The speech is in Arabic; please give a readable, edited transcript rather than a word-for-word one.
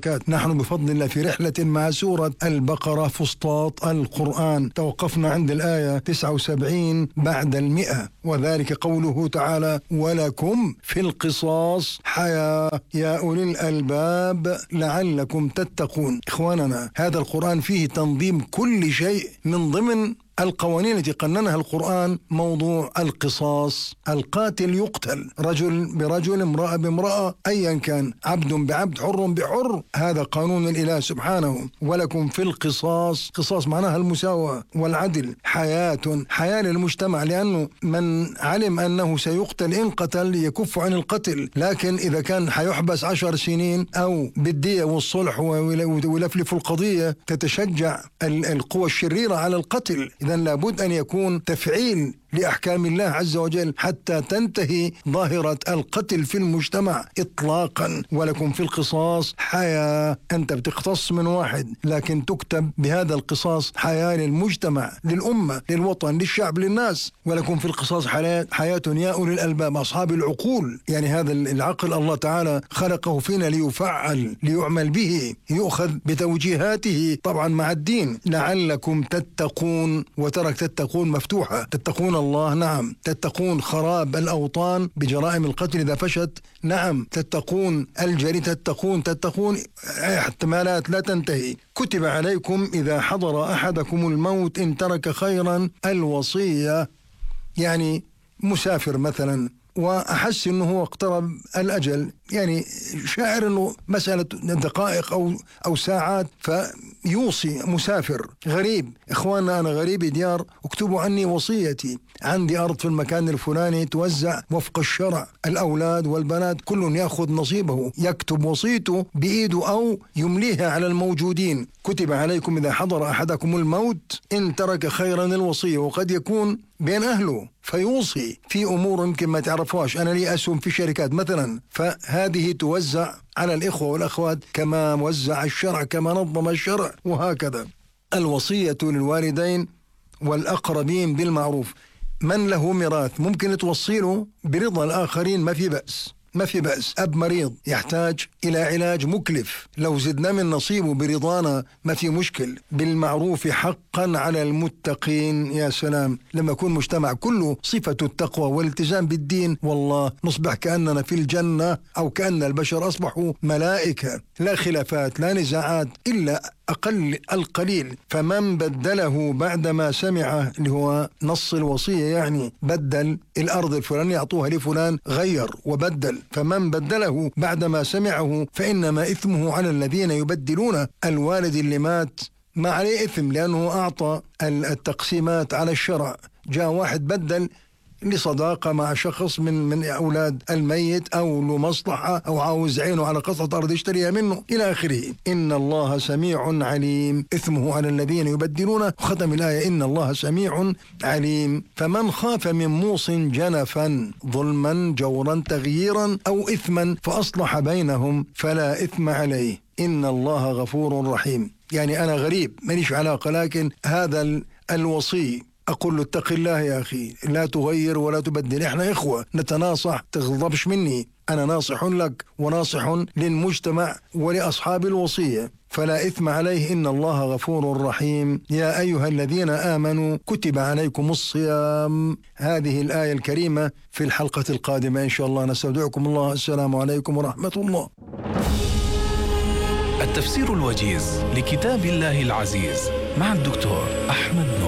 وبركاته. نحن بفضل الله في رحلة مع سورة البقرة فسطاط القرآن، توقفنا عند الآية 79 بعد 100، وذلك قوله تعالى: ولكم في القصاص حياة يا أولي الألباب لعلكم تتقون. إخواننا، هذا القرآن فيه تنظيم كل شيء. من ضمن القوانين التي قننها القرآن موضوع القصاص. القاتل يقتل، رجل برجل، امرأة بامرأة، أيا كان، عبد بعبد، حر بحر. هذا قانون الإله سبحانه. ولكم في القصاص، قصاص معناها المساواة والعدل. حياة للمجتمع، لأنه من علم أنه سيقتل إن قتل يكف عن القتل، لكن إذا كان حيحبس 10 سنين أو بالدية والصلح ولفلف القضية تتشجع القوى الشريرة على القتل. إذن لابد أن يكون تفعيل لأحكام الله عز وجل حتى تنتهي ظاهرة القتل في المجتمع إطلاقا. ولكم في القصاص حياة، أنت بتقتص من واحد لكن تكتب بهذا القصاص حياة للمجتمع، للأمة، للوطن، للشعب، للناس. ولكم في القصاص حياة يا أولي الألباب، أصحاب العقول. يعني هذا العقل الله تعالى خلقه فينا ليفعل، ليعمل به، يؤخذ بتوجيهاته طبعا مع الدين. لعلكم تتقون، وترك تتقون مفتوحة. تتقون الله، نعم. تتقون خراب الأوطان بجرائم القتل إذا فشت، نعم. تتقون الجري، تتقون احتمالات لا تنتهي. كتب عليكم إذا حضر أحدكم الموت إن ترك خيرا الوصية. يعني مسافر مثلا وأحس أنه هو اقترب الأجل، يعني شاعر أنه مسألة دقائق أو ساعات، فيوصي. مسافر غريب، إخواننا أنا غريب ديار، اكتبوا عني وصيتي، عندي أرض في المكان الفلاني توزع وفق الشرع، الأولاد والبنات كل يأخذ نصيبه، يكتب وصيته بإيده أو يمليها على الموجودين. كتب عليكم إذا حضر أحدكم الموت إن ترك خيرا الوصية. وقد يكون بين أهله فيوصي في أمور يمكن ما تعرفوش. أنا لي أسهم في شركات مثلا، فهذه توزع على الإخوة والأخوات كما وزع الشرع، كما نظم الشرع، وهكذا. الوصية للوالدين والأقربين بالمعروف. من له ميراث ممكن توصيله برضا الآخرين، ما في بأس. أب مريض يحتاج إلى علاج مكلف، لو زدنا من نصيبه برضانا ما في مشكل. بالمعروف حقا على المتقين. يا سلام لما يكون مجتمع كله صفة التقوى والالتزام بالدين، والله نصبح كأننا في الجنة، أو كأن البشر أصبحوا ملائكة. لا خلافات، لا نزاعات، إلا أقل القليل. فمن بدله بعدما سمعه، اللي هو نص الوصية، يعني بدل الأرض الفلانية يعطوها لفلان، غير وبدل. فمن بدله بعدما سمعه فإنما إثمه على الذين يبدلون. الوالد اللي مات ما عليه إثم، لأنه أعطى التقسيمات على الشرع. جاء واحد بدل لصداقة مع شخص من أولاد الميت، أو لمصلحة، أو عاوز عينه على قطعة أرض يشتريها منه، إلى آخره. إن الله سميع عليم، إثمه على الذين يبدلون. ختم الآية إن الله سميع عليم. فمن خاف من موص جنفا ظلما جورا تغييرا أو إثما فأصلح بينهم فلا إثم عليه إن الله غفور رحيم. يعني أنا غريب ماليش علاقة، لكن هذا الوصي أقول له اتق الله يا أخي، لا تغير ولا تبدل، إحنا إخوة نتناصح، تغضبش مني، أنا ناصح لك وناصح للمجتمع ولأصحاب الوصية، فلا إثم عليه إن الله غفور رحيم. يا أيها الذين آمنوا كتب عليكم الصيام. هذه الآية الكريمة في الحلقة القادمة إن شاء الله. نستودعكم الله. السلام عليكم ورحمة الله. التفسير الوجيز لكتاب الله العزيز مع الدكتور أحمد نور.